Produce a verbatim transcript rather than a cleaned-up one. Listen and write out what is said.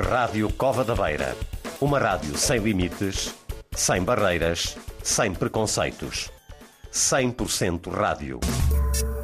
Rádio Cova da Beira. Uma rádio sem limites, sem barreiras, sem preconceitos. cem por cento rádio.